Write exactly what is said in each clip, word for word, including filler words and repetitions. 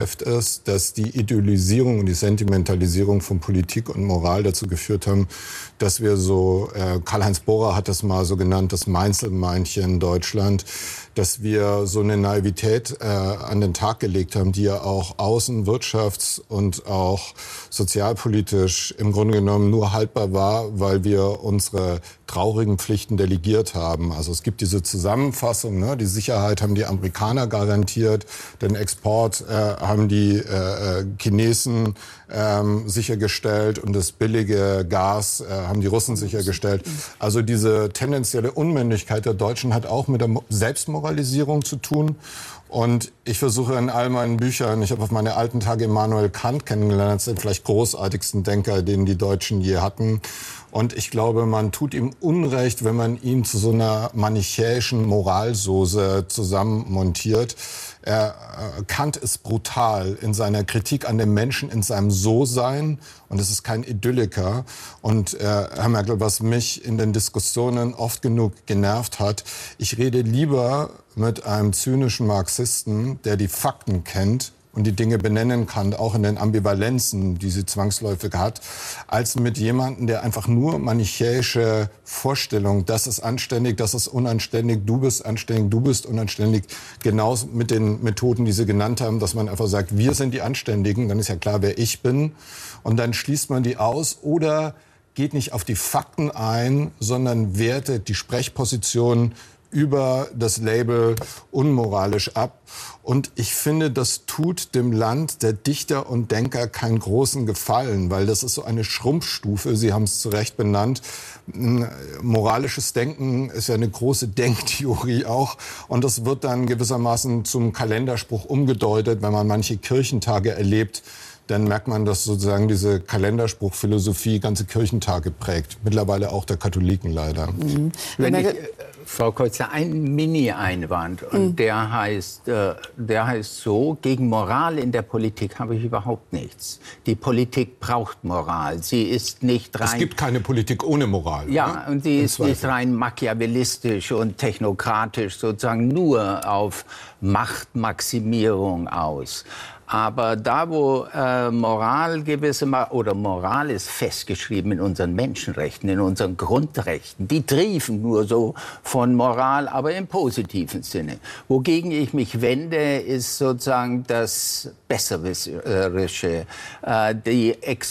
betrifft es, dass die Idealisierung und die Sentimentalisierung von Politik und Moral dazu geführt haben, dass wir so, äh, Karl-Heinz Bohrer hat das mal so genannt, das Mainzelmeinchen Deutschland, dass wir so eine Naivität äh, an den Tag gelegt haben, die ja auch außen-, wirtschafts- und auch sozialpolitisch im Grunde genommen nur haltbar war, weil wir unsere traurigen Pflichten delegiert haben. Also es gibt diese Zusammenfassung, ne? Die Sicherheit haben die Amerikaner garantiert, den Export äh, haben die äh, Chinesen ähm, sichergestellt und das billige Gas äh, haben die Russen sichergestellt. Also diese tendenzielle Unmündigkeit der Deutschen hat auch mit der Selbstmoralisierung zu tun. Und ich versuche in all meinen Büchern, ich habe auf meine alten Tage Immanuel Kant kennengelernt, als den vielleicht großartigsten Denker, den die Deutschen je hatten. Und ich glaube, man tut ihm Unrecht, wenn man ihn zu so einer manichäischen Moralsoße zusammenmontiert. Er, äh, Kant ist brutal in seiner Kritik an den Menschen, in seinem So-Sein. Und es ist kein Idylliker. Und äh, Herr Merkel, was mich in den Diskussionen oft genug genervt hat, ich rede lieber mit einem zynischen Marxisten, der die Fakten kennt und die Dinge benennen kann, auch in den Ambivalenzen, die sie zwangsläufig hat, als mit jemandem, der einfach nur manichäische Vorstellungen, das ist anständig, das ist unanständig, du bist anständig, du bist unanständig, genauso mit den Methoden, die Sie genannt haben, dass man einfach sagt, wir sind die Anständigen, dann ist ja klar, wer ich bin, und dann schließt man die aus oder geht nicht auf die Fakten ein, sondern wertet die Sprechposition über das Label unmoralisch ab. Und ich finde, das tut dem Land der Dichter und Denker keinen großen Gefallen, weil das ist so eine Schrumpfstufe, Sie haben es zu Recht benannt. Moralisches Denken ist ja eine große Denktheorie auch. Und das wird dann gewissermaßen zum Kalenderspruch umgedeutet, wenn man manche Kirchentage erlebt. Dann merkt man, dass sozusagen diese Kalenderspruchphilosophie ganze Kirchentage prägt. Mittlerweile auch der Katholiken leider. Mhm. Wenn ich, äh, Frau Kolzer, ein Mini-Einwand. Und mhm. der heißt, äh, der heißt so, gegen Moral in der Politik habe ich überhaupt nichts. Die Politik braucht Moral. Sie ist nicht rein... Es gibt keine Politik ohne Moral. Ja, ne? Und sie ist nicht rein machiavellistisch und technokratisch, sozusagen nur auf Machtmaximierung aus. Aber da, wo äh, Moral gewisse oder Moral ist festgeschrieben in unseren Menschenrechten, in unseren Grundrechten, die triefen nur so von Moral, aber im positiven Sinne. Wogegen ich mich wende, ist sozusagen das Besserwisserische, äh, die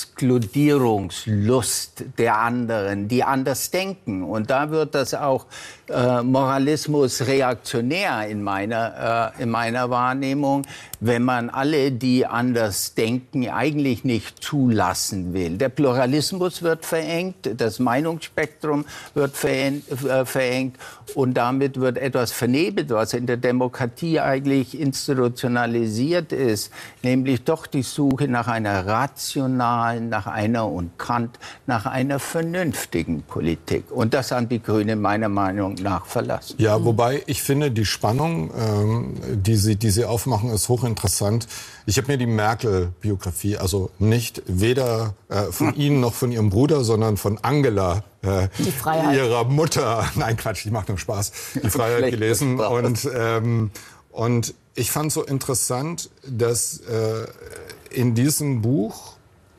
Exkludierungslust der anderen, die anders denken. Und da wird das auch äh, Moralismus reaktionär in meiner, äh, in meiner Wahrnehmung, wenn man alle, die anders denken, eigentlich nicht zulassen will. Der Pluralismus wird verengt, das Meinungsspektrum wird verengt, äh, verengt und damit wird etwas vernebelt, was in der Demokratie eigentlich institutionalisiert ist, nämlich doch die Suche nach einer rationalen, nach einer und Kant, nach einer vernünftigen Politik. Und das haben die Grünen meiner Meinung nach verlassen. Ja, wobei ich finde, die Spannung, ähm, die, Sie, die Sie aufmachen, ist hochinteressant. Ich habe mir die Merkel-Biografie, also nicht weder äh, von Ihnen noch von Ihrem Bruder, sondern von Angela, äh, ihrer Mutter, nein Quatsch, ich mache nur Spaß, die Freiheit gelesen. Und, ähm, und ich fand so interessant, dass äh, in diesem Buch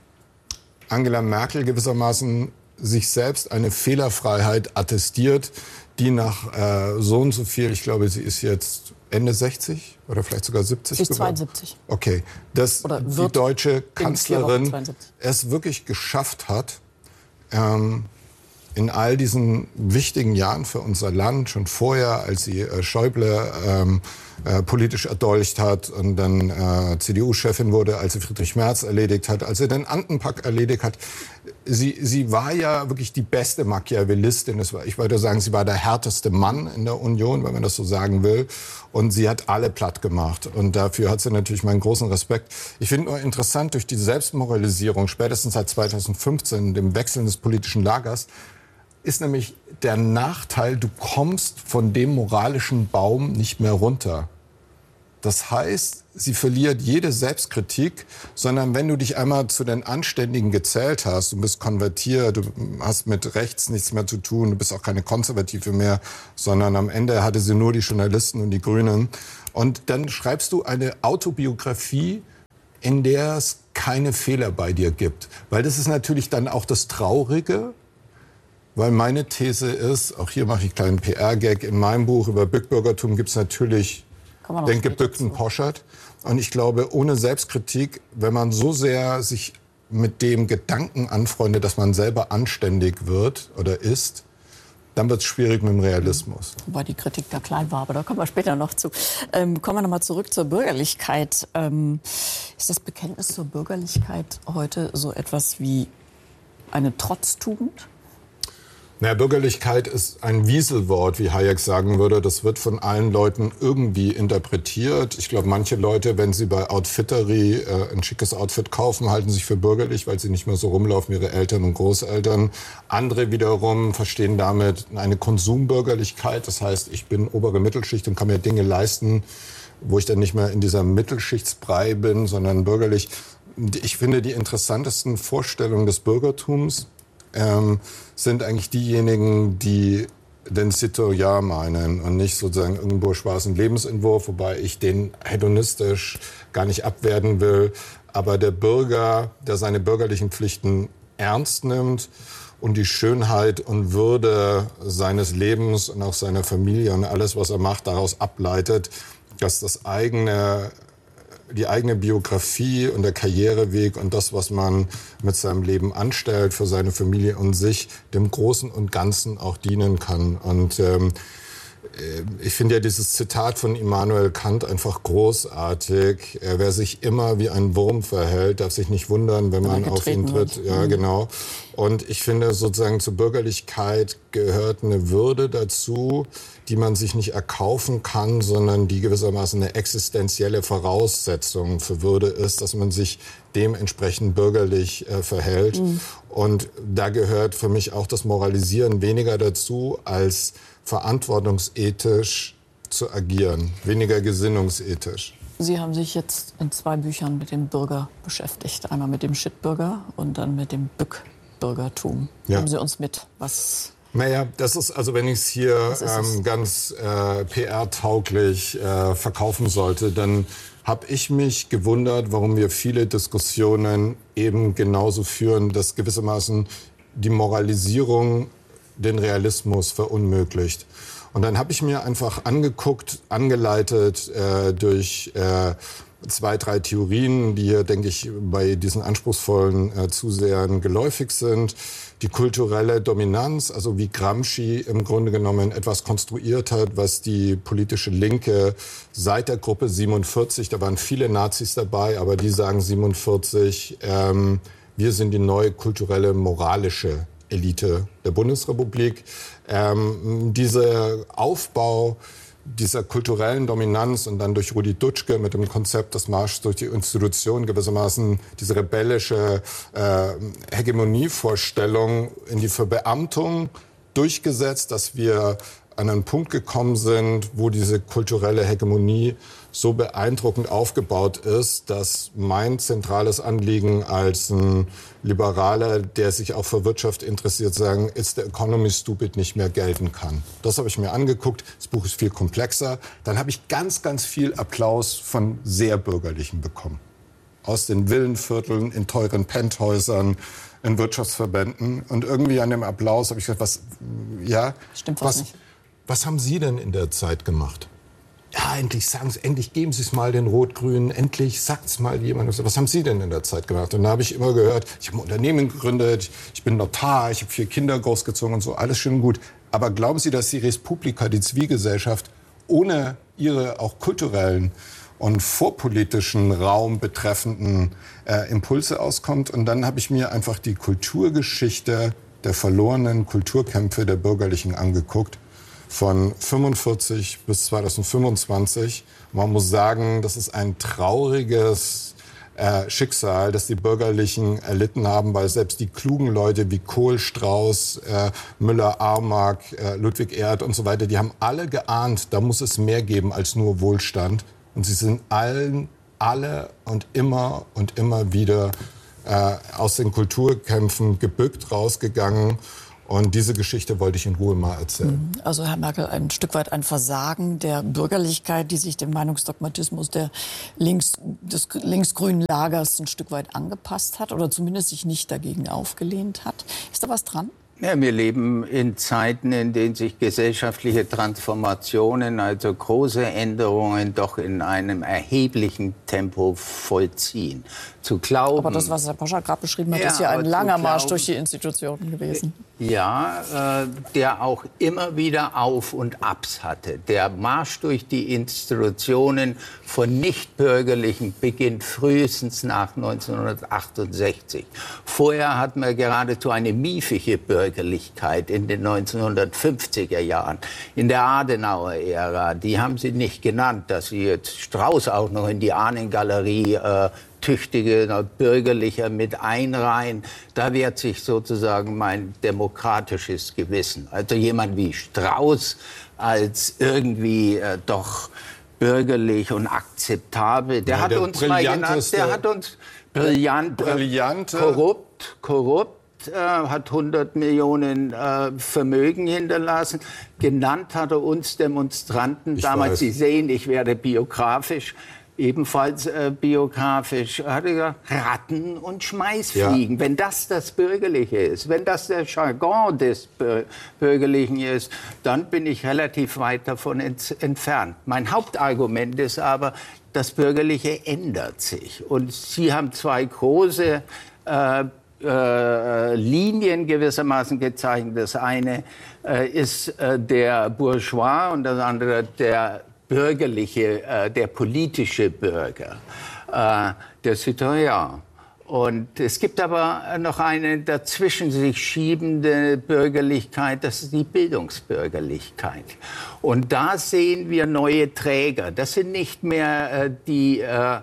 Angela Merkel gewissermaßen sich selbst eine Fehlerfreiheit attestiert, die nach äh, so und so viel, ich glaube, sie ist jetzt Ende sechzig oder vielleicht sogar siebzig. Sie ist zweiundsiebzig. Okay, dass die deutsche Kanzlerin es wirklich geschafft hat, ähm, in all diesen wichtigen Jahren für unser Land, schon vorher, als sie äh, Schäuble ähm, äh, politisch erdolcht hat und dann äh, C D U-Chefin wurde, als sie Friedrich Merz erledigt hat, als sie den Andenpack erledigt hat. Sie, sie war ja wirklich die beste Machiavellistin. Es war, ich würde sagen, sie war der härteste Mann in der Union, wenn man das so sagen will. Und sie hat alle platt gemacht. Und dafür hat sie natürlich meinen großen Respekt. Ich finde nur interessant, durch die Selbstmoralisierung, spätestens seit zweitausendfünfzehn, dem Wechseln des politischen Lagers, ist nämlich der Nachteil, du kommst von dem moralischen Baum nicht mehr runter. Das heißt, sie verliert jede Selbstkritik, sondern wenn du dich einmal zu den Anständigen gezählt hast, du bist konvertiert, du hast mit rechts nichts mehr zu tun, du bist auch keine Konservative mehr, sondern am Ende hatte sie nur die Journalisten und die Grünen. Und dann schreibst du eine Autobiografie in der es keine Fehler bei dir gibt. Weil das ist natürlich dann auch das Traurige, weil meine These ist, auch hier mache ich einen kleinen P R-Gag, in meinem Buch über Bückbürgertum gibt es natürlich den gebückten Poschert. Und ich glaube, ohne Selbstkritik, wenn man so sehr sich mit dem Gedanken anfreundet, dass man selber anständig wird oder ist, dann wird es schwierig mit dem Realismus. Wobei die Kritik da klein war, aber da kommen wir später noch zu. Ähm, kommen wir noch mal zurück zur Bürgerlichkeit. Ähm, ist das Bekenntnis zur Bürgerlichkeit heute so etwas wie eine Trotztugend? Naja, Bürgerlichkeit ist ein Wieselwort, wie Hayek sagen würde. Das wird von allen Leuten irgendwie interpretiert. Ich glaube, manche Leute, wenn sie bei Outfittery äh, ein schickes Outfit kaufen, halten sich für bürgerlich, weil sie nicht mehr so rumlaufen wie ihre Eltern und Großeltern. Andere wiederum verstehen damit eine Konsumbürgerlichkeit. Das heißt, ich bin obere Mittelschicht und kann mir Dinge leisten, wo ich dann nicht mehr in dieser Mittelschichtsbrei bin, sondern bürgerlich. Ich finde, die interessantesten Vorstellungen des Bürgertums Ähm, sind eigentlich diejenigen, die den Citoyen meinen und nicht sozusagen irgendeinen bourgeoisen Lebensentwurf, wobei ich den hedonistisch gar nicht abwerten will. Aber der Bürger, der seine bürgerlichen Pflichten ernst nimmt und die Schönheit und Würde seines Lebens und auch seiner Familie und alles, was er macht, daraus ableitet, dass das eigene die eigene Biografie und der Karriereweg und das, was man mit seinem Leben anstellt, für seine Familie und sich, dem Großen und Ganzen auch dienen kann. Und ähm, ich finde ja dieses Zitat von Immanuel Kant einfach großartig. Äh, wer sich immer wie ein Wurm verhält, darf sich nicht wundern, wenn man auf ihn tritt. Ja, genau. Und ich finde sozusagen zur Bürgerlichkeit gehört eine Würde dazu, die man sich nicht erkaufen kann, sondern die gewissermaßen eine existenzielle Voraussetzung für Würde ist, dass man sich dementsprechend bürgerlich äh, verhält. Mhm. Und da gehört für mich auch das Moralisieren weniger dazu, als verantwortungsethisch zu agieren, weniger gesinnungsethisch. Sie haben sich jetzt in zwei Büchern mit dem Bürger beschäftigt. Einmal mit dem Shitbürger und dann mit dem Bückbürgertum. Ja. Nehmen Sie uns mit, was... Naja, das ist, also wenn ich es hier ähm, ganz äh, P R-tauglich äh, verkaufen sollte, dann habe ich mich gewundert, warum wir viele Diskussionen eben genauso führen, dass gewissermaßen die Moralisierung den Realismus verunmöglicht. Und dann habe ich mir einfach angeguckt, angeleitet äh, durch äh, zwei, drei Theorien, die hier, denke ich, bei diesen anspruchsvollen äh, Zusehern geläufig sind. Die kulturelle Dominanz, also wie Gramsci im Grunde genommen etwas konstruiert hat, was die politische Linke seit der Gruppe siebenundvierzig, da waren viele Nazis dabei, aber die sagen siebenundvierzig, ähm, wir sind die neue kulturelle, moralische Elite der Bundesrepublik. Ähm, dieser Aufbau dieser kulturellen Dominanz und dann durch Rudi Dutschke mit dem Konzept des Marschs durch die Institution gewissermaßen diese rebellische äh, Hegemonievorstellung in die Verbeamtung durchgesetzt, dass wir an einen Punkt gekommen sind, wo diese kulturelle Hegemonie so beeindruckend aufgebaut ist, dass mein zentrales Anliegen als ein Liberaler, der sich auch für Wirtschaft interessiert, sagen, it's the economy stupid, nicht mehr gelten kann. Das habe ich mir angeguckt. Das Buch ist viel komplexer. Dann habe ich ganz, ganz viel Applaus von sehr Bürgerlichen bekommen. Aus den Villenvierteln, in teuren Penthäusern, in Wirtschaftsverbänden. Und irgendwie an dem Applaus habe ich gesagt, was, ja, Stimmt was, was nicht. Was haben Sie denn in der Zeit gemacht? Ja, endlich sagen Sie, endlich geben Sie es mal den Rot-Grünen, endlich sagt es mal jemand. Was haben Sie denn in der Zeit gemacht? Und da habe ich immer gehört, ich habe ein Unternehmen gegründet, ich bin Notar, ich habe vier Kinder großgezogen und so, alles schön und gut. Aber glauben Sie, dass die Res Publica, die Zivilgesellschaft, ohne ihre auch kulturellen und vorpolitischen Raum betreffenden äh, Impulse auskommt? Und dann habe ich mir einfach die Kulturgeschichte der verlorenen Kulturkämpfe der Bürgerlichen angeguckt. Von fünfundvierzig bis zweitausendfünfundzwanzig. Man muss sagen, das ist ein trauriges äh, Schicksal, das die Bürgerlichen erlitten haben, weil selbst die klugen Leute wie Kohl, Strauß, äh, Müller, Armark, äh, Ludwig Erhard und so weiter, die haben alle geahnt, da muss es mehr geben als nur Wohlstand. Und sie sind allen, alle und immer und immer wieder äh, aus den Kulturkämpfen gebückt rausgegangen. Und diese Geschichte wollte ich in Ruhe mal erzählen. Also Herr Merkel, ein Stück weit ein Versagen der Bürgerlichkeit, die sich dem Meinungsdogmatismus der links, des linksgrünen Lagers ein Stück weit angepasst hat oder zumindest sich nicht dagegen aufgelehnt hat. Ist da was dran? Ja, wir leben in Zeiten, in denen sich gesellschaftliche Transformationen, also große Änderungen, doch in einem erheblichen Tempo vollziehen. Zu glauben, aber das, was Herr Poschardt gerade beschrieben hat, ja, ist ja ein langer glauben, Marsch durch die Institutionen gewesen. Ja, äh, der auch immer wieder Auf und Abs hatte. Der Marsch durch die Institutionen von Nichtbürgerlichen beginnt frühestens nach neunzehnhundertachtundsechzig. Vorher hatten wir geradezu eine miefige Bürgerlichkeit in den neunzehnhundertfünfziger Jahren, in der Adenauer-Ära. Die haben sie nicht genannt, dass sie jetzt Strauß auch noch in die Ahnengalerie äh, tüchtige Bürgerlicher mit einreihen. Da wehrt sich sozusagen mein demokratisches Gewissen. Also jemand wie Strauß als irgendwie äh, doch bürgerlich und akzeptabel. Der ja, hat uns mal genannt, der hat uns brillant, brillante, korrupt, korrupt, äh, hat hundert Millionen äh, Vermögen hinterlassen. Genannt hat er uns Demonstranten. Ich damals, weiß. Sie sehen, ich werde biografisch. Ebenfalls äh, biografisch, hat er gesagt, Ratten und Schmeißfliegen. Ja. Wenn das das Bürgerliche ist, wenn das der Jargon des Bür Bürgerlichen ist, dann bin ich relativ weit davon ent entfernt. Mein Hauptargument ist aber, das Bürgerliche ändert sich. Und Sie haben zwei große äh, äh, Linien gewissermaßen gezeichnet. Das eine äh, ist äh, der Bourgeois und das andere der bürgerliche, äh, der politische Bürger, äh, der Citoyen. Und es gibt aber noch eine dazwischen sich schiebende Bürgerlichkeit, das ist die Bildungsbürgerlichkeit. Und da sehen wir neue Träger. Das sind nicht mehr äh, die äh,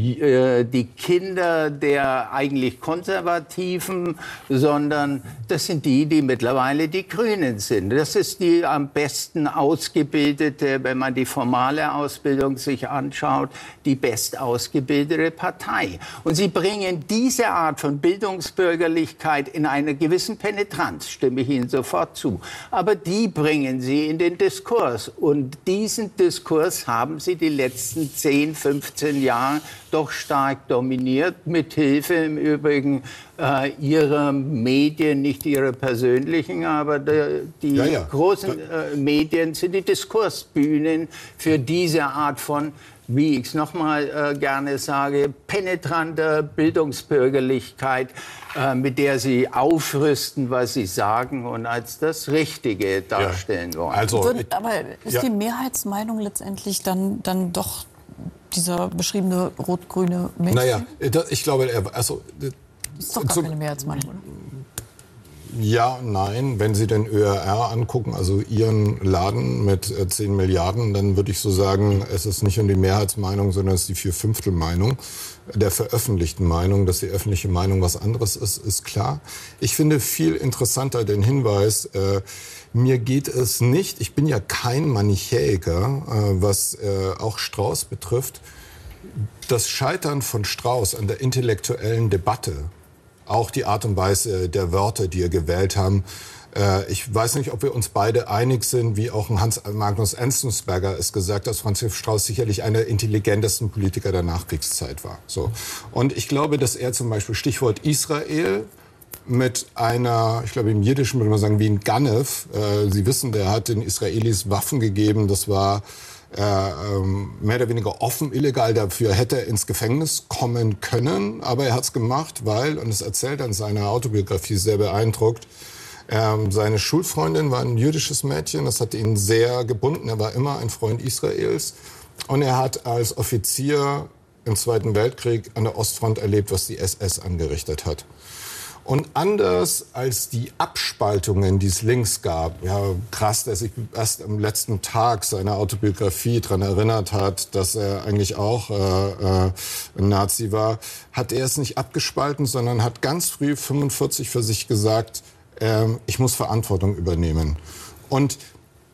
die Kinder der eigentlich Konservativen, sondern das sind die, die mittlerweile die Grünen sind. Das ist die am besten ausgebildete, wenn man die formale Ausbildung sich anschaut, die best ausgebildete Partei. Und sie bringen diese Art von Bildungsbürgerlichkeit in einer gewissen Penetranz, stimme ich Ihnen sofort zu. Aber die bringen sie in den Diskurs. Und diesen Diskurs haben sie die letzten zehn, fünfzehn Jahre doch stark dominiert, mit Hilfe im Übrigen äh, ihrer Medien, nicht ihrer persönlichen, aber de, die ja, ja. großen äh, Medien sind die Diskursbühnen für diese Art von, wie ich es nochmal äh, gerne sage, penetranter Bildungsbürgerlichkeit, äh, mit der sie aufrüsten, was sie sagen und als das Richtige darstellen ja. wollen. Also, Wird, aber ist ja. die Mehrheitsmeinung letztendlich dann, dann doch dieser beschriebene rot-grüne Mensch? Naja, ich glaube, also... Das ist doch gar zum, keine Mehrheitsmeinung, oder? Ja und nein. Wenn Sie den Ö R R angucken, also Ihren Laden mit äh, zehn Milliarden, dann würde ich so sagen, es ist nicht nur die Mehrheitsmeinung, sondern es ist die Vierfünftel-Meinung der veröffentlichten Meinung. Dass die öffentliche Meinung was anderes ist, ist klar. Ich finde viel interessanter den Hinweis, äh, mir geht es nicht, ich bin ja kein Manichäiker, äh, was äh, auch Strauß betrifft. Das Scheitern von Strauß an der intellektuellen Debatte, auch die Art und Weise der Wörter, die er gewählt haben. Äh, ich weiß nicht, ob wir uns beide einig sind, wie auch ein Hans Magnus Enzensberger es gesagt hat, dass Franz Josef Strauß sicherlich einer der intelligentesten Politiker der Nachkriegszeit war. So. Und ich glaube, dass er zum Beispiel, Stichwort Israel, mit einer, ich glaube im Jiddischen würde man sagen, wie ein Ganev. Äh, Sie wissen, der hat den Israelis Waffen gegeben, das war Äh, ähm, mehr oder weniger offen illegal. Dafür hätte er ins Gefängnis kommen können, aber er hat es gemacht, weil, und es erzählt er in seiner Autobiografie sehr beeindruckt, ähm, seine Schulfreundin war ein jüdisches Mädchen, das hat ihn sehr gebunden, er war immer ein Freund Israels und er hat als Offizier im Zweiten Weltkrieg an der Ostfront erlebt, was die S S angerichtet hat. Und anders als die Abspaltungen, die es links gab, ja krass, dass sich erst am letzten Tag seiner Autobiografie daran erinnert hat, dass er eigentlich auch äh, äh, ein Nazi war, hat er es nicht abgespalten, sondern hat ganz früh fünfundvierzig für sich gesagt, äh, ich muss Verantwortung übernehmen. Und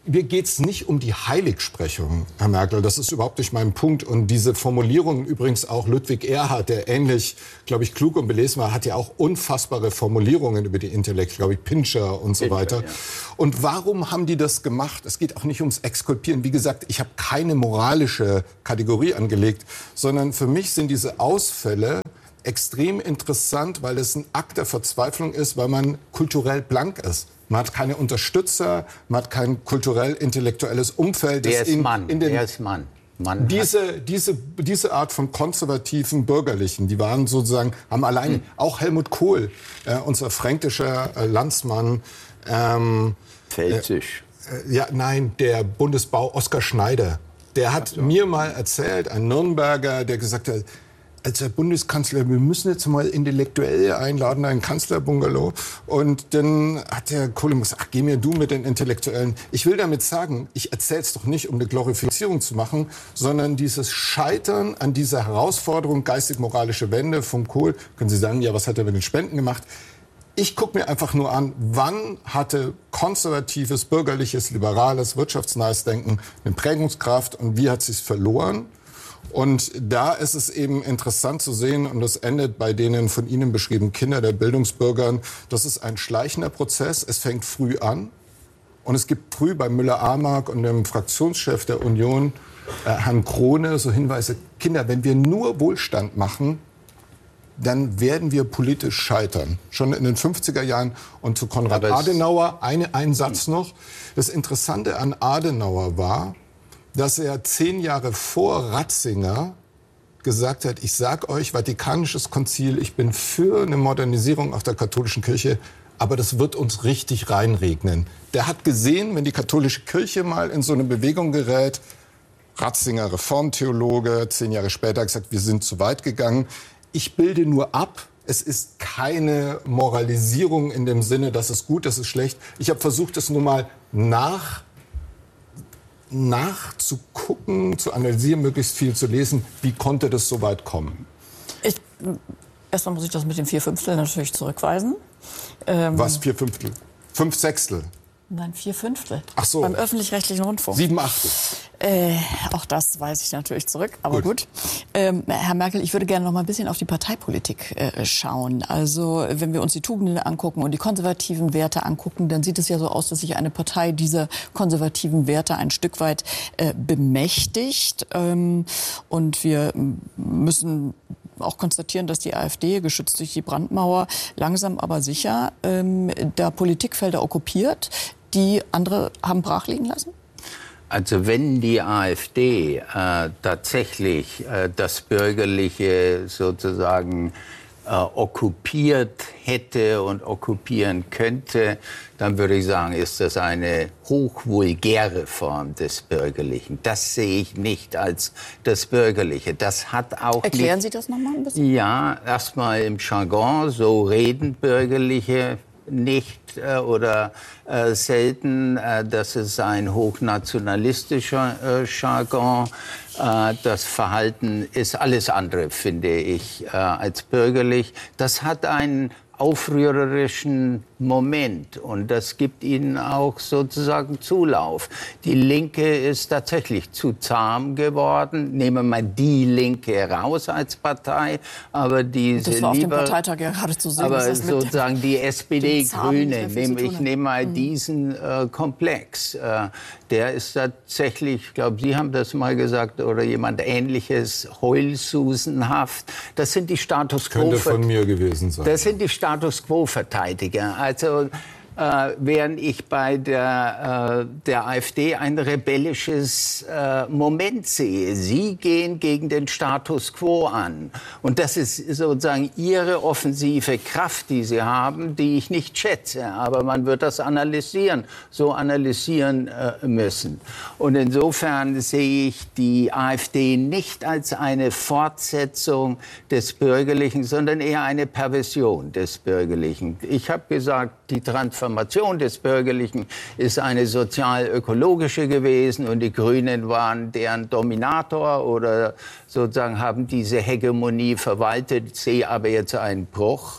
Mir geht es nicht um die Heiligsprechung, Herr Merkel. Das ist überhaupt nicht mein Punkt. Und diese Formulierungen, übrigens auch Ludwig Erhard, der ähnlich, glaube ich, klug und belesen war, hat ja auch unfassbare Formulierungen über die Intellekt, glaube ich, Pincher und so weiter. Ja. Und warum haben die das gemacht? Es geht auch nicht ums Exkulpieren. Wie gesagt, ich habe keine moralische Kategorie angelegt, sondern für mich sind diese Ausfälle extrem interessant, weil es ein Akt der Verzweiflung ist, weil man kulturell blank ist. Man hat keine Unterstützer, man hat kein kulturell-intellektuelles Umfeld. Wer ist in, Mann? In den, Wer ist Mann? Mann diese, diese, diese Art von konservativen Bürgerlichen, die waren sozusagen, haben allein, hm. auch Helmut Kohl, äh, unser fränkischer äh, Landsmann. Ähm, Pfälzisch. Äh, ja, nein, der Bundesbau Oskar Schneider. Der hat so. mir mal erzählt, ein Nürnberger, der gesagt hat, als Herr Bundeskanzler, wir müssen jetzt mal Intellektuelle einladen, einen Kanzlerbungalow. Und dann hat der Kohl gesagt, ach, geh mir du mit den Intellektuellen. Ich will damit sagen, ich erzähle es doch nicht, um eine Glorifizierung zu machen, sondern dieses Scheitern an dieser Herausforderung, geistig-moralische Wende vom Kohl. Können Sie sagen, ja, was hat er mit den Spenden gemacht? Ich gucke mir einfach nur an, wann hatte konservatives, bürgerliches, liberales, wirtschaftsnahes Denken eine Prägungskraft und wie hat sie es verloren? Und da ist es eben interessant zu sehen, und das endet bei denen von Ihnen beschriebenen Kinder der Bildungsbürgern, das ist ein schleichender Prozess, es fängt früh an. Und es gibt früh bei Müller-Amark und dem Fraktionschef der Union, äh, Herrn Krone, so Hinweise, Kinder, wenn wir nur Wohlstand machen, dann werden wir politisch scheitern. Schon in den fünfziger Jahren. Und zu Konrad Adenauer, eine, ein Satz noch. Das Interessante an Adenauer war, dass er zehn Jahre vor Ratzinger gesagt hat, ich sag euch, Vatikanisches Konzil, ich bin für eine Modernisierung auch der katholischen Kirche, aber das wird uns richtig reinregnen. Der hat gesehen, wenn die katholische Kirche mal in so eine Bewegung gerät, Ratzinger, Reformtheologe, zehn Jahre später hat gesagt, wir sind zu weit gegangen. Ich bilde nur ab. Es ist keine Moralisierung in dem Sinne, das ist gut, das ist schlecht. Ich habe versucht, das nur mal nach nachzugucken, zu analysieren, möglichst viel zu lesen. Wie konnte das so weit kommen? Ich, erstmal muss ich das mit den vier Fünftel natürlich zurückweisen. Ähm, Was, vier Fünftel? Fünf Sechstel? Nein, vier Fünftel. Ach so. Beim öffentlich-rechtlichen Rundfunk. Sieben Achtel. Äh, auch das weiß ich natürlich zurück, aber gut. gut. Ähm, Herr Merkel, ich würde gerne noch mal ein bisschen auf die Parteipolitik äh, schauen. Also wenn wir uns die Tugenden angucken und die konservativen Werte angucken, dann sieht es ja so aus, dass sich eine Partei dieser konservativen Werte ein Stück weit äh, bemächtigt. Ähm, und wir müssen auch konstatieren, dass die AfD, geschützt durch die Brandmauer, langsam aber sicher ähm, da Politikfelder okkupiert, die andere haben brachliegen lassen? Also wenn die AfD äh, tatsächlich äh, das Bürgerliche sozusagen äh, okkupiert hätte und okkupieren könnte, dann würde ich sagen, ist das eine hochvulgäre Form des Bürgerlichen. Das sehe ich nicht als das Bürgerliche. Das hat auch Erklären nicht, Sie das noch mal ein bisschen? Ja, erstmal im Jargon, so reden Bürgerliche nicht äh, oder äh, selten. Äh, das ist ein hochnationalistischer äh, Jargon. Äh, das Verhalten ist alles andere, finde ich, äh, als bürgerlich. Das hat einen aufrührerischen Moment und das gibt ihnen auch sozusagen Zulauf. Die Linke ist tatsächlich zu zahm geworden. Nehmen wir mal die Linke raus als Partei, aber diese das war lieber, auf dem Parteitag ja gerade zu sehen. aber sozusagen die S P D, Grüne, nehm, ich nehme mal mhm. diesen äh, Komplex. Äh, der ist tatsächlich, ich glaube, Sie haben das mal gesagt oder jemand Ähnliches, heulsusenhaft. Das sind die Status Quo. Könnte von mir gewesen sein. Das sind die Status Quo-Verteidiger. Also äh, während ich bei der, äh, der AfD ein rebellisches äh, Moment sehe. Sie gehen gegen den Status Quo an. Und das ist sozusagen ihre offensive Kraft, die sie haben, die ich nicht schätze. Aber man wird das analysieren, so analysieren äh, müssen. Und insofern sehe ich die AfD nicht als eine Fortsetzung des Bürgerlichen, sondern eher eine Perversion des Bürgerlichen. Ich habe gesagt, die Transformation des Bürgerlichen ist eine sozial-ökologische gewesen und die Grünen waren deren Dominator oder sozusagen haben diese Hegemonie verwaltet. Ich sehe aber jetzt einen Bruch.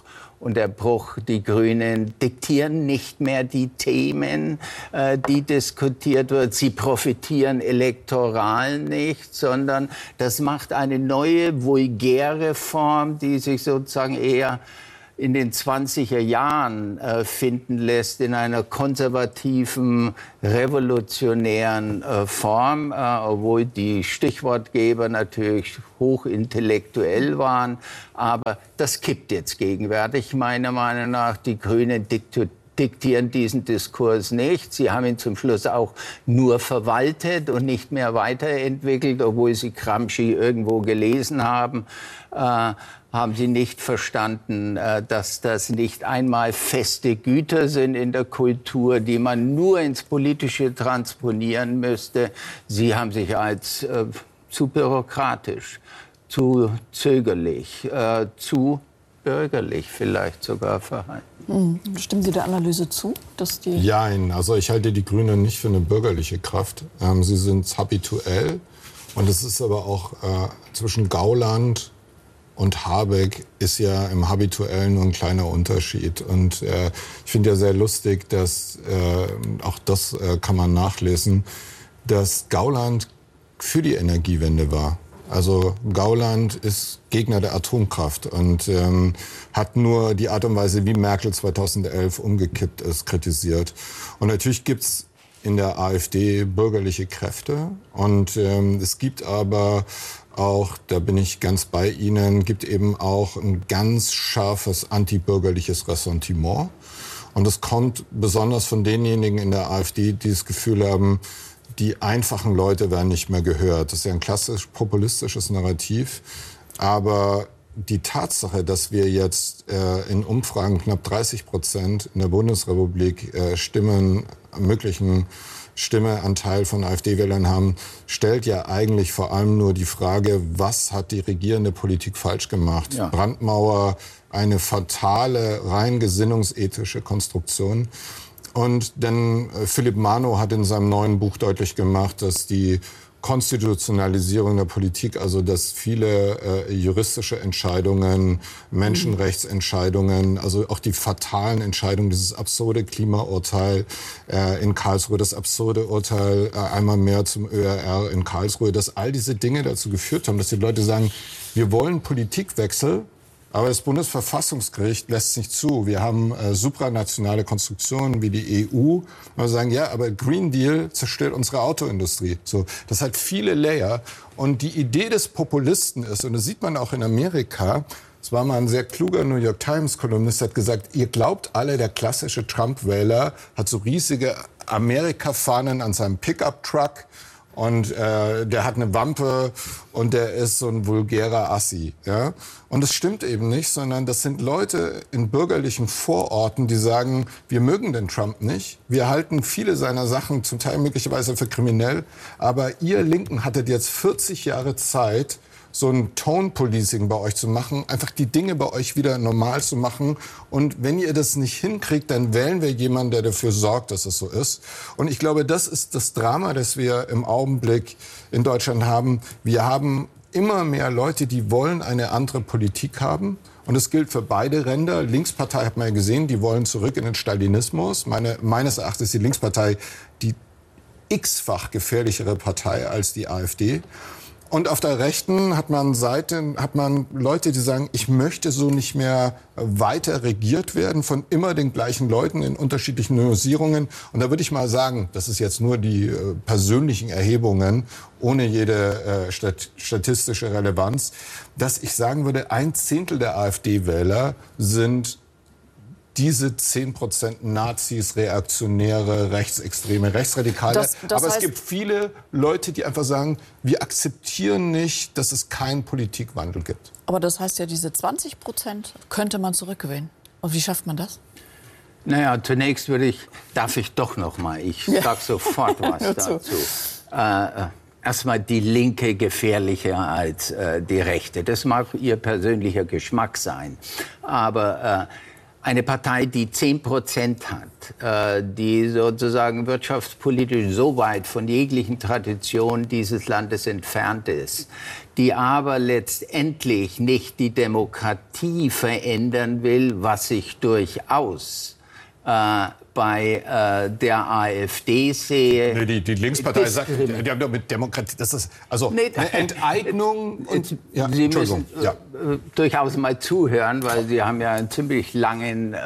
und der Bruch. Die Grünen diktieren nicht mehr die Themen, äh, die diskutiert wird. Sie profitieren elektoral nicht, sondern das macht eine neue, vulgäre Form, die sich sozusagen eher in den zwanziger Jahren äh, finden lässt, in einer konservativen, revolutionären äh, Form, äh, obwohl die Stichwortgeber natürlich hochintellektuell waren. Aber das kippt jetzt gegenwärtig, meiner Meinung nach. Die Grünen diktieren diktieren diesen Diskurs nicht. Sie haben ihn zum Schluss auch nur verwaltet und nicht mehr weiterentwickelt, obwohl sie Gramsci irgendwo gelesen haben. Äh, haben sie nicht verstanden, äh, dass das nicht einmal feste Güter sind in der Kultur, die man nur ins Politische transponieren müsste. Sie haben sich als äh, zu bürokratisch, zu zögerlich, äh, zu bürgerlich vielleicht sogar verhalten. Mhm. Stimmen Sie der Analyse zu? Dass die Jein, also ich halte die Grünen nicht für eine bürgerliche Kraft. Ähm, sie sind habituell und es ist aber auch äh, zwischen Gauland und Habeck ist ja im Habituellen nur ein kleiner Unterschied. Und äh, ich finde ja sehr lustig, dass, äh, auch das äh, kann man nachlesen, dass Gauland für die Energiewende war. Also Gauland ist Gegner der Atomkraft und ähm, hat nur die Art und Weise, wie Merkel zweitausendelf umgekippt ist, kritisiert. Und natürlich gibt's in der AfD bürgerliche Kräfte und ähm, es gibt aber auch, da bin ich ganz bei Ihnen, gibt eben auch ein ganz scharfes antibürgerliches Ressentiment. Und das kommt besonders von denjenigen in der AfD, die das Gefühl haben, die einfachen Leute werden nicht mehr gehört. Das ist ja ein klassisch populistisches Narrativ. Aber die Tatsache, dass wir jetzt äh, in Umfragen knapp dreißig Prozent in der Bundesrepublik äh, Stimmen, möglichen Stimmeanteil von AfD-Wählern haben, stellt ja eigentlich vor allem nur die Frage, was hat die regierende Politik falsch gemacht? Ja. Brandmauer, eine fatale, rein gesinnungsethische Konstruktion. Und denn Philipp Mano hat in seinem neuen Buch deutlich gemacht, dass die Konstitutionalisierung der Politik, also dass viele äh, juristische Entscheidungen, Menschenrechtsentscheidungen, also auch die fatalen Entscheidungen, dieses absurde Klimaurteil äh, in Karlsruhe, das absurde Urteil äh, einmal mehr zum Ö R R in Karlsruhe, dass all diese Dinge dazu geführt haben, dass die Leute sagen, wir wollen Politikwechsel, aber das Bundesverfassungsgericht lässt es nicht zu. Wir haben äh, supranationale Konstruktionen wie die E U. Wir sagen, ja, aber Green Deal zerstört unsere Autoindustrie. So, das hat viele Layer. Und die Idee des Populisten ist, und das sieht man auch in Amerika, es war mal ein sehr kluger New York Times-Kolumnist, hat gesagt, ihr glaubt alle, der klassische Trump-Wähler hat so riesige Amerika-Fahnen an seinem Pickup-Truck. Und äh, der hat eine Wampe und der ist so ein vulgärer Assi. Ja? Und das stimmt eben nicht, sondern das sind Leute in bürgerlichen Vororten, die sagen, wir mögen den Trump nicht. Wir halten viele seiner Sachen zum Teil möglicherweise für kriminell. Aber ihr Linken hattet jetzt vierzig Jahre Zeit, so ein Tone-Policing bei euch zu machen, einfach die Dinge bei euch wieder normal zu machen. Und wenn ihr das nicht hinkriegt, dann wählen wir jemanden, der dafür sorgt, dass es so ist. Und ich glaube, das ist das Drama, das wir im Augenblick in Deutschland haben. Wir haben immer mehr Leute, die wollen eine andere Politik haben. Und das gilt für beide Ränder. Linkspartei hat man ja gesehen, die wollen zurück in den Stalinismus. Meine, meines Erachtens ist die Linkspartei die x-fach gefährlichere Partei als die AfD. Und auf der Rechten hat man Seiten, hat man Leute, die sagen, ich möchte so nicht mehr weiter regiert werden von immer den gleichen Leuten in unterschiedlichen Nuancierungen. Und da würde ich mal sagen, das ist jetzt nur die äh, persönlichen Erhebungen, ohne jede äh, stat- statistische Relevanz, dass ich sagen würde, ein Zehntel der AfD-Wähler sind diese zehn Prozent Nazis, Reaktionäre, Rechtsextreme, Rechtsradikale. Das, das Aber heißt, es gibt viele Leute, die einfach sagen, wir akzeptieren nicht, dass es keinen Politikwandel gibt. Aber das heißt ja, diese zwanzig Prozent könnte man zurückgewinnen. Und wie schafft man das? Naja, zunächst würde ich, darf ich doch noch mal, ich ja. sage sofort was dazu. Äh, Erstmal die Linke gefährlicher als äh, die Rechte. Das mag ihr persönlicher Geschmack sein. Aber äh, eine Partei, die zehn Prozent hat, äh, die sozusagen wirtschaftspolitisch so weit von jeglichen Traditionen dieses Landes entfernt ist, die aber letztendlich nicht die Demokratie verändern will, was sich durchaus äh, bei äh, der AfD sehe. Nee, die, die Linkspartei sagt, die haben doch mit Demokratie, das ist also nee, eine Enteignung. Und, ja, Sie müssen ja. äh, durchaus mal zuhören, weil Sie haben ja einen ziemlich langen äh,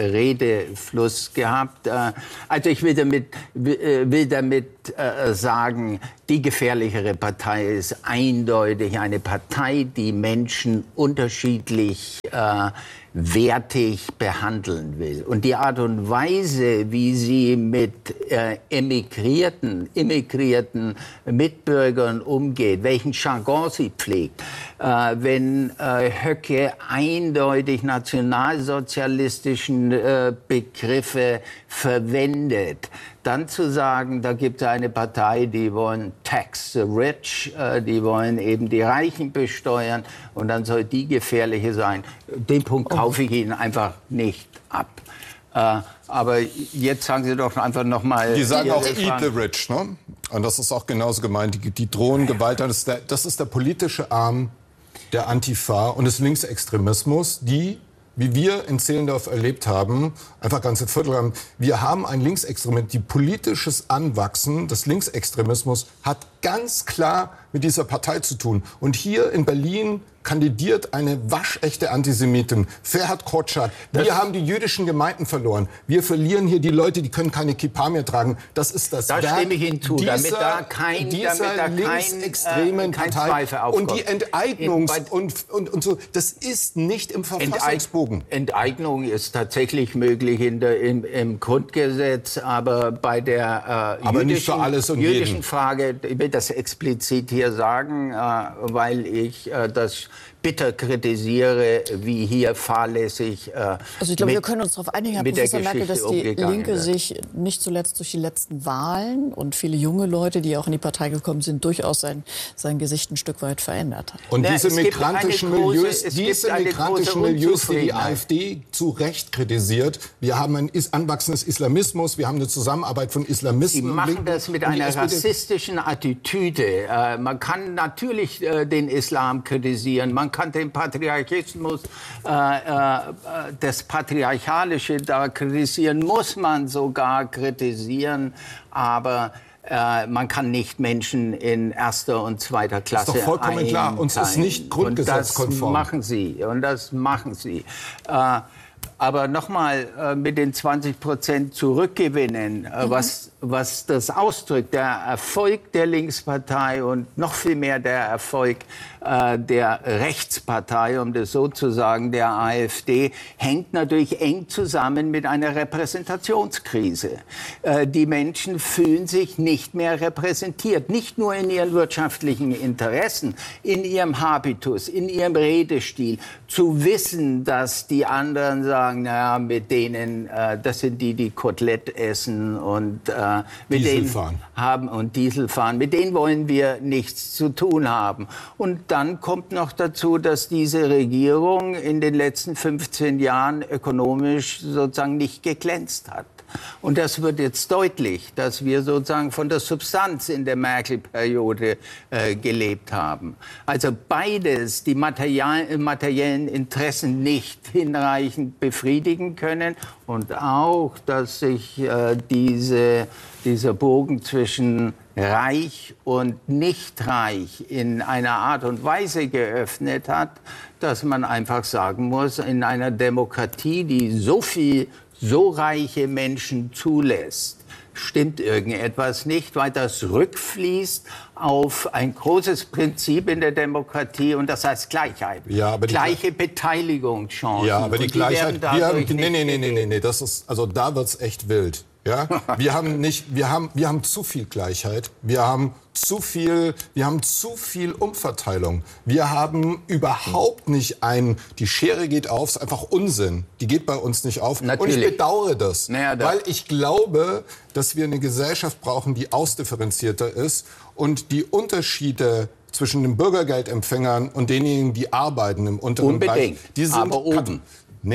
Redefluss gehabt. Äh, also ich will damit, will damit äh, sagen, die gefährlichere Partei ist eindeutig eine Partei, die Menschen unterschiedlich äh, wertig behandeln will. Und die Art und Weise, wie sie mit äh, emigrierten, immigrierten Mitbürgern umgeht, welchen Jargon sie pflegt, äh, wenn äh, Höcke eindeutig nationalsozialistischen äh, Begriffe verwendet, dann zu sagen, da gibt es eine Partei, die wollen tax the rich, äh, die wollen eben die Reichen besteuern und dann soll die gefährliche sein. Den Punkt kaufe ich Ihnen einfach nicht ab. Äh, aber jetzt sagen Sie doch einfach noch mal. Die sagen auch eat the rich, ne? Und das ist auch genauso gemeint. Die, die drohen Gewalt. Das ist, der, das ist der politische Arm der Antifa und des Linksextremismus, die, wie wir in Zehlendorf erlebt haben, einfach ganze Viertel haben. Wir haben ein Linksextremismus. Die politisches Anwachsen des Linksextremismus hat ganz klar mit dieser Partei zu tun. Und hier in Berlin kandidiert eine waschechte Antisemitin, Ferhat Koçak. Wir haben die jüdischen Gemeinden verloren. Wir verlieren hier die Leute, die können keine Kippa mehr tragen. Das ist das Da Werk stimme ich Ihnen zu, dieser, damit da kein, dieser damit da linksextremen kein, äh, kein Partei. Zweifel aufkommt. Und die Enteignungs- und, und, und so, das ist nicht im Verfassungsbogen. Enteignung ist tatsächlich möglich in der, im, im Grundgesetz, aber bei der äh, aber jüdischen, nicht für alles und jüdischen jeden. Frage, ich will das explizit hier sagen, äh, weil ich äh, das bitter kritisiere, wie hier fahrlässig. Äh, also ich glaube, wir können uns darauf einigen, Herr Professor Merkel, dass die Linke wird. sich nicht zuletzt durch die letzten Wahlen und viele junge Leute, die auch in die Partei gekommen sind, durchaus sein, sein Gesicht ein Stück weit verändert hat. Und Na, diese migrantischen große, Milieus, diese migrantischen Milieus, die die AfD zu Recht kritisiert, wir haben ein anwachsendes Islamismus, wir haben eine Zusammenarbeit von Islamisten. Sie machen das mit einer rassistischen Attitüde. Äh, man kann natürlich äh, den Islam kritisieren, man kann den Patriarchismus, äh, äh, das Patriarchalische da kritisieren, muss man sogar kritisieren, aber äh, man kann nicht Menschen in erster und zweiter Klasse einteilen. Ist doch vollkommen klar, uns ist nicht grundgesetzkonform. Und das machen Sie, und das machen Sie. Äh, aber nochmal äh, mit den zwanzig Prozent zurückgewinnen, äh, mhm. was, was das ausdrückt, der Erfolg der Linkspartei und noch viel mehr der Erfolg äh, der Rechtspartei, um das so zu sagen, der AfD, hängt natürlich eng zusammen mit einer Repräsentationskrise. Äh, die Menschen fühlen sich nicht mehr repräsentiert, nicht nur in ihren wirtschaftlichen Interessen, in ihrem Habitus, in ihrem Redestil, zu wissen, dass die anderen sagen, naja, mit denen, äh, das sind die, die Kotelett essen und äh, mit Diesel denen fahren. haben und Diesel fahren. Mit denen wollen wir nichts zu tun haben. Und dann kommt noch dazu, dass diese Regierung in den letzten fünfzehn Jahren ökonomisch sozusagen nicht geglänzt hat. Und das wird jetzt deutlich, dass wir sozusagen von der Substanz in der Merkel-Periode äh, gelebt haben. Also beides, die material, materiellen Interessen nicht hinreichend befriedigen können und auch, dass sich äh, diese, dieser Bogen zwischen reich und nicht reich in einer Art und Weise geöffnet hat, dass man einfach sagen muss, in einer Demokratie, die so viel so reiche Menschen zulässt, stimmt irgendetwas nicht, weil das rückfließt auf ein großes Prinzip in der Demokratie und das heißt Gleichheit. Ja, aber die Gleiche Beteiligungschancen. Ja, aber die, und die Gleichheit, wir haben, dadurch nee, nee, nee, nicht nee, nee, nee, das ist, also da wird's echt wild. Ja, wir haben nicht, wir haben, wir haben zu viel Gleichheit. Wir haben zu viel, wir haben zu viel Umverteilung. Wir haben überhaupt nicht ein, die Schere geht auf, ist einfach Unsinn. Die geht bei uns nicht auf. Natürlich. Und ich bedauere das, naja, da weil ich glaube, dass wir eine Gesellschaft brauchen, die ausdifferenzierter ist und die Unterschiede zwischen den Bürgergeldempfängern und denjenigen, die arbeiten im unteren Unbedingt. Bereich, die sind aber oben. Nee.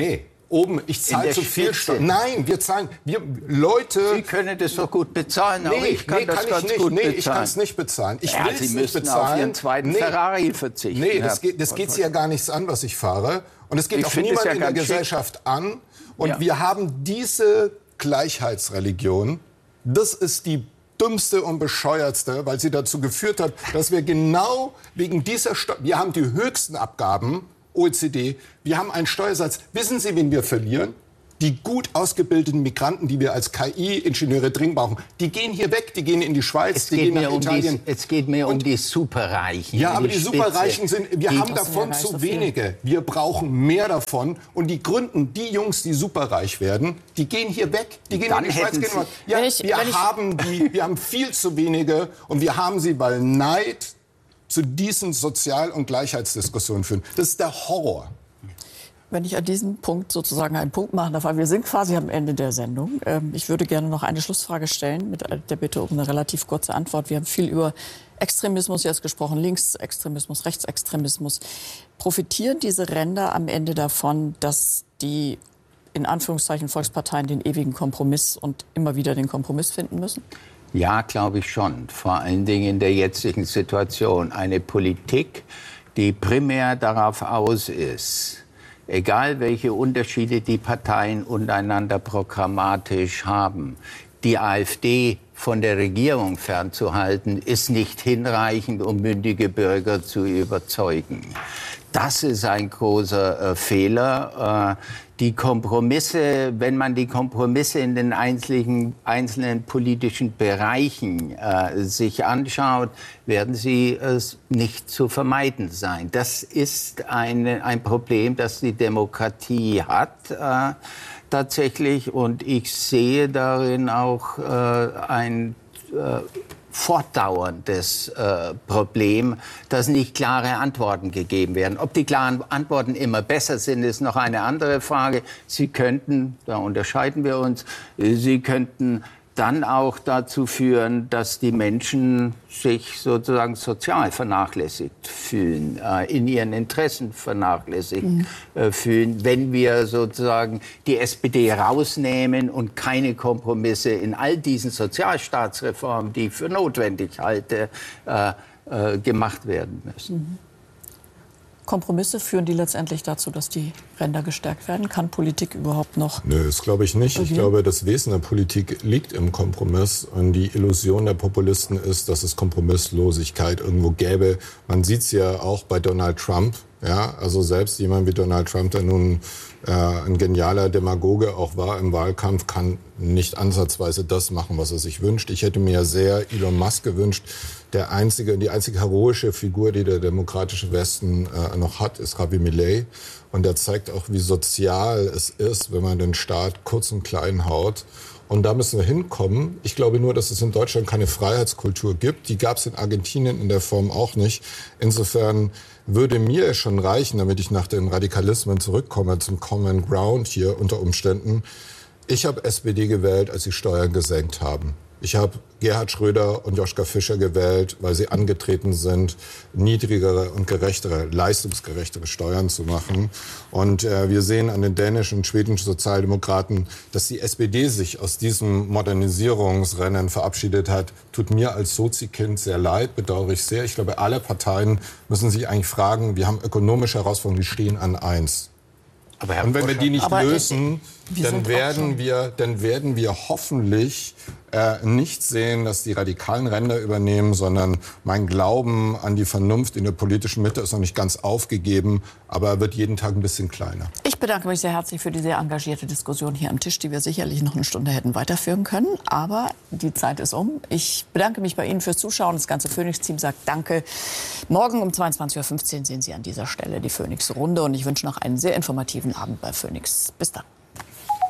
oben, ich zahle zu viel Steuern. Nein, wir zahlen, wir Leute... Sie können das doch gut bezahlen, nee, aber ich kann nee, das kann ganz ich nicht. gut nee, bezahlen. ich kann es nicht bezahlen. Ich ja, will es Sie nicht müssen bezahlen. auf Ihren zweiten nee, Ferrari verzichten. Nee, das geht, das geht Sie ja gar nichts an, was ich fahre. Und es geht ich auch niemand ja in der Gesellschaft schick. an. Und ja. wir haben diese Gleichheitsreligion. Das ist die dümmste und bescheuertste, weil sie dazu geführt hat, dass wir genau wegen dieser Steuer... Wir haben die höchsten Abgaben, O E C D. Wir haben einen Steuersatz. Wissen Sie, wen wir verlieren? Die gut ausgebildeten Migranten, die wir als K I-Ingenieure dringend brauchen, die gehen hier weg, die gehen in die Schweiz, es die geht gehen nach um Italien. Die, es geht mir um die Superreichen. Ja, aber die, die Superreichen sind, wir die haben davon zu so wenige. Wir brauchen mehr davon. Und die Gründen, die Jungs, die superreich werden, die gehen hier weg, die gehen Dann in die Schweiz. Gehen ja, ich, wir, haben die, wir haben viel zu wenige und wir haben sie, weil Neid zu diesen Sozial- und Gleichheitsdiskussionen führen. Das ist der Horror. Wenn ich an diesem Punkt sozusagen einen Punkt machen darf, weil wir sind quasi am Ende der Sendung. Ich würde gerne noch eine Schlussfrage stellen mit der Bitte um eine relativ kurze Antwort. Wir haben viel über Extremismus jetzt gesprochen, Linksextremismus, Rechtsextremismus. Profitieren diese Ränder am Ende davon, dass die in Anführungszeichen Volksparteien den ewigen Kompromiss und immer wieder den Kompromiss finden müssen? Ja, glaube ich schon. Vor allen Dingen in der jetzigen Situation. Eine Politik, die primär darauf aus ist, egal welche Unterschiede die Parteien untereinander programmatisch haben, die AfD von der Regierung fernzuhalten, ist nicht hinreichend, um mündige Bürger zu überzeugen. Das ist ein großer äh, Fehler. Äh, die Kompromisse, wenn man die Kompromisse in den einzelnen, einzelnen politischen Bereichen äh, sich anschaut, werden sie äh, nicht zu vermeiden sein. Das ist eine, ein Problem, das die Demokratie hat. Äh, tatsächlich. Und ich sehe darin auch äh, ein äh, fortdauerndes äh, Problem, dass nicht klare Antworten gegeben werden. Ob die klaren Antworten immer besser sind, ist noch eine andere Frage. Sie könnten, da unterscheiden wir uns, sie könnten dann auch dazu führen, dass die Menschen sich sozusagen sozial vernachlässigt fühlen, äh, in ihren Interessen vernachlässigt mhm. äh, fühlen, wenn wir sozusagen die S P D rausnehmen und keine Kompromisse in all diesen Sozialstaatsreformen, die ich für notwendig halte, äh, äh, gemacht werden müssen. Mhm. Kompromisse führen die letztendlich dazu, dass die Ränder gestärkt werden? Kann Politik überhaupt noch? Nö, das glaube ich nicht. Ich glaube, das Wesen der Politik liegt im Kompromiss. Und die Illusion der Populisten ist, dass es Kompromisslosigkeit irgendwo gäbe. Man sieht es ja auch bei Donald Trump. Ja, also selbst jemand wie Donald Trump, der nun äh, ein genialer Demagoge auch war im Wahlkampf, kann nicht ansatzweise das machen, was er sich wünscht. Ich hätte mir sehr Elon Musk gewünscht. Der einzige, die einzige heroische Figur, die der demokratische Westen äh, noch hat, ist Javier Milei. Und der zeigt auch, wie sozial es ist, wenn man den Staat kurz und klein haut. Und da müssen wir hinkommen. Ich glaube nur, dass es in Deutschland keine Freiheitskultur gibt. Die gab es in Argentinien in der Form auch nicht. Insofern würde mir es schon reichen, damit ich nach den Radikalismen zurückkomme, zum Common Ground hier unter Umständen. Ich habe S P D gewählt, als sie Steuern gesenkt haben. Ich habe Gerhard Schröder und Joschka Fischer gewählt, weil sie angetreten sind, niedrigere und gerechtere, leistungsgerechtere Steuern zu machen. Und äh, wir sehen an den dänischen und schwedischen Sozialdemokraten, dass die S P D sich aus diesem Modernisierungsrennen verabschiedet hat. Tut mir als Sozi-Kind sehr leid, bedauere ich sehr. Ich glaube, alle Parteien müssen sich eigentlich fragen, wir haben ökonomische Herausforderungen, die stehen an eins. Aber und wenn wir die nicht aber lösen, dann werden wir, dann werden wir hoffentlich äh, nicht sehen, dass die radikalen Ränder übernehmen, sondern mein Glauben an die Vernunft in der politischen Mitte ist noch nicht ganz aufgegeben, aber er wird jeden Tag ein bisschen kleiner. Ich bedanke mich sehr herzlich für die sehr engagierte Diskussion hier am Tisch, die wir sicherlich noch eine Stunde hätten weiterführen können. Aber die Zeit ist um. Ich bedanke mich bei Ihnen fürs Zuschauen. Das ganze Phoenix-Team sagt Danke. Morgen um zweiundzwanzig Uhr fünfzehn sehen Sie an dieser Stelle die Phoenix-Runde. Und ich wünsche noch einen sehr informativen Abend bei Phoenix. Bis dann.